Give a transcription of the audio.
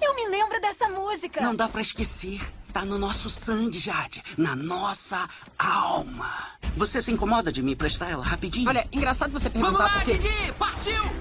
Eu me lembro dessa música. Não dá pra esquecer. Tá no nosso sangue, Jade. Na nossa alma. Você se incomoda de me emprestar ela rapidinho? Olha, engraçado você Vamos perguntar lá, por quê. Didi! Partiu!